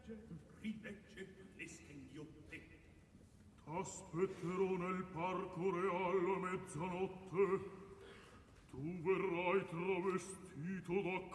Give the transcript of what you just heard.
rilegge le stemiotte. T'aspetterò nel parco reale a mezzanotte. Tu verrai travestito da